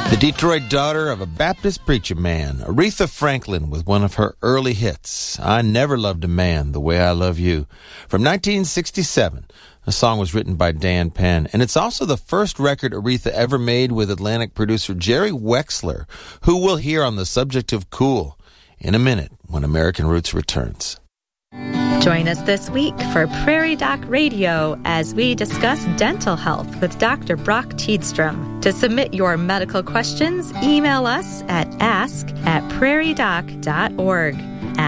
The Detroit daughter of a Baptist preacher man, Aretha Franklin, with one of her early hits, I Never Loved a Man the Way I Love You, from 1967. The song was written by Dan Penn, and it's also the first record Aretha ever made with Atlantic producer Jerry Wexler, who we'll hear on the subject of cool in a minute when American Roots returns. Join us this week for Prairie Doc Radio as we discuss dental health with Dr. Brock Tiedstrom. To submit your medical questions, email us at ask@prairiedoc.org.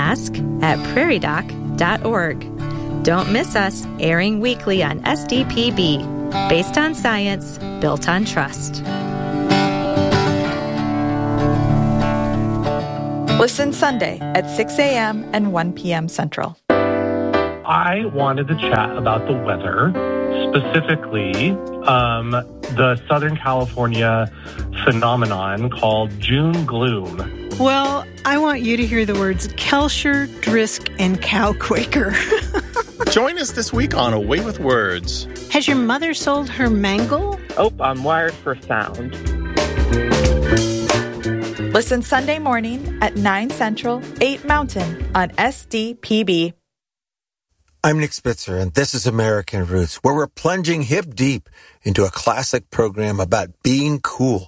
ask@prairiedoc.org. Don't miss us, airing weekly on SDPB. Based on science, built on trust. Listen Sunday at 6 a.m. and 1 p.m. Central. I wanted to chat about the weather, specifically the Southern California phenomenon called June gloom. Well, I want you to hear the words Kelcher, Drisk, and Cowquaker. Join us this week on Away with Words. Has your mother sold her mangle? Oh, I'm wired for sound. Listen Sunday morning at 9 Central, 8 Mountain on SDPB. I'm Nick Spitzer, and this is American Roots, where we're plunging hip deep into a classic program about being cool.